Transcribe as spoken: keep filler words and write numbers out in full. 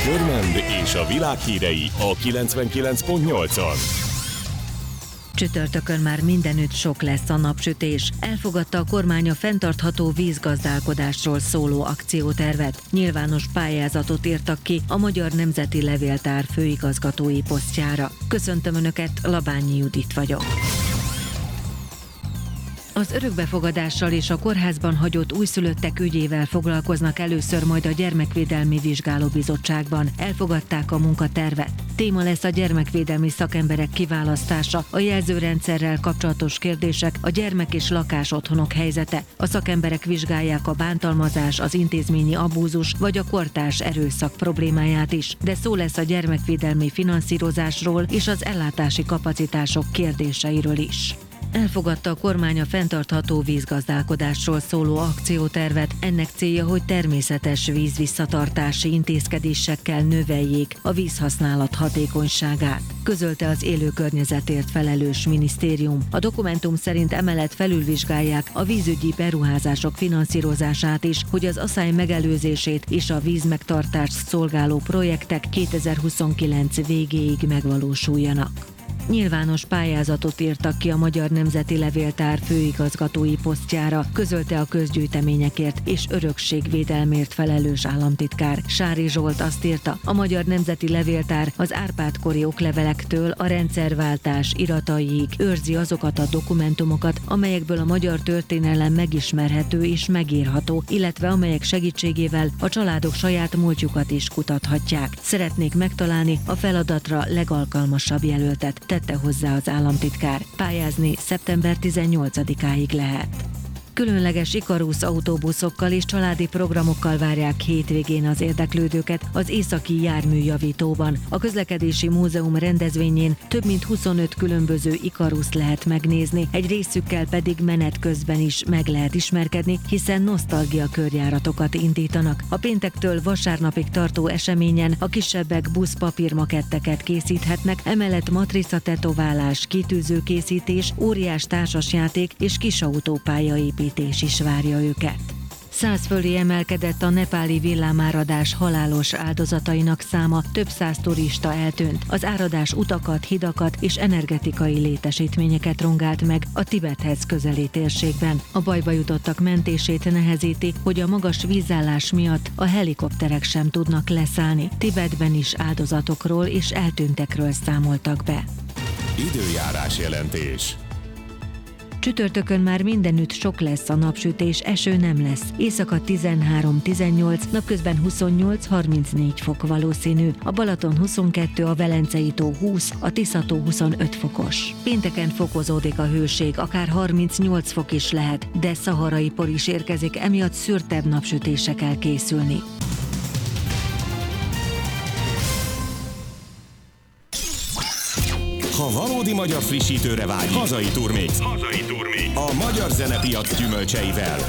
Körmend és a világ hírei a kilencvenkilenc pont nyolcon. Csütörtökön már mindenütt sok lesz a napsütés. Elfogadta a kormány a fenntartható vízgazdálkodásról szóló akciótervet. Nyilvános pályázatot írtak ki a Magyar Nemzeti Levéltár főigazgatói posztjára. Köszöntöm Önöket, Labányi Judit vagyok. Az örökbefogadással és a kórházban hagyott újszülöttek ügyével foglalkoznak először majd a Gyermekvédelmi Vizsgálóbizottságban. Elfogadták a munkatervet. Téma lesz a gyermekvédelmi szakemberek kiválasztása, a jelzőrendszerrel kapcsolatos kérdések, a gyermek- és lakásotthonok helyzete. A szakemberek vizsgálják a bántalmazás, az intézményi abúzus vagy a kortárs erőszak problémáját is, de szó lesz a gyermekvédelmi finanszírozásról és az ellátási kapacitások kérdéseiről is. Elfogadta a kormány a fenntartható vízgazdálkodásról szóló akciótervet. Ennek célja, hogy természetes vízvisszatartási intézkedésekkel növeljék a vízhasználat hatékonyságát, közölte az élő környezetért felelős minisztérium. A dokumentum szerint emellett felülvizsgálják a vízügyi beruházások finanszírozását is, hogy az aszály megelőzését és a vízmegtartást szolgáló projektek kétezer-huszonkilenc végéig megvalósuljanak. Nyilvános pályázatot írtak ki a Magyar Nemzeti Levéltár főigazgatói posztjára, közölte a közgyűjteményekért és örökségvédelmért felelős államtitkár. Sári Zsolt azt írta, a Magyar Nemzeti Levéltár az Árpád-kori oklevelektől a rendszerváltás irataiig őrzi azokat a dokumentumokat, amelyekből a magyar történelem megismerhető és megírható, illetve amelyek segítségével a családok saját múltjukat is kutathatják. Szeretnék megtalálni a feladatra legalkalmasabb jelöltet, tette hozzá az államtitkár. Pályázni szeptember tizennyolcadikáig lehet. Különleges Ikarus autóbuszokkal és családi programokkal várják hétvégén az érdeklődőket az Északi Járműjavítóban. A Közlekedési Múzeum rendezvényén több mint huszonöt különböző Ikaruszt lehet megnézni, egy részükkel pedig menet közben is meg lehet ismerkedni, hiszen nosztalgia körjáratokat indítanak. A péntektől vasárnapig tartó eseményen a kisebbek buszpapírmaketteket készíthetnek, emellett matrica-tetoválás, kitűzőkészítés, óriás társasjáték és kisautópályaépítés is várja őket. Száz fölé emelkedett a nepáli villámáradás halálos áldozatainak száma, több száz turista eltűnt. Az áradás utakat, hidakat és energetikai létesítményeket rongált meg a Tibethez közeli térségben. A bajba jutottak mentését nehezíti, hogy a magas vízállás miatt a helikopterek sem tudnak leszállni. Tibetben is áldozatokról és eltűntekről számoltak be. Időjárás jelentés. Csütörtökön már mindenütt sok lesz a napsütés, eső nem lesz. Éjszaka tizenhárom-tizennyolc, napközben huszonnyolc-harmincnégy fok valószínű. A Balaton huszonkettő, a Velencei tó húsz, a Tisza tó huszonöt fokos. Pénteken fokozódik a hőség, akár harmincnyolc fok is lehet, de szaharai por is érkezik, emiatt szürtebb napsütésre kell készülni. Ha valódi magyar frissítőre vágy, hazai turmix. Hazai turmix. A magyar zenepiac gyümölcseivel.